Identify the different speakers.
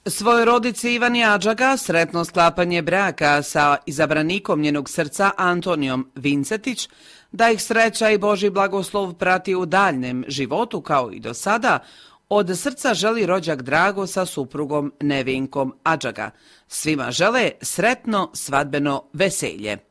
Speaker 1: Svojoj rodici Ivani Adžaga sretno sklapanje braka sa izabranikom njenog srca Antonijom Vincetić, da ih sreća i Božji blagoslov prati u daljnjem životu kao i do sada, od srca želi rođak Drago sa suprugom Nevenkom Adžaga. Svima žele sretno svadbeno veselje.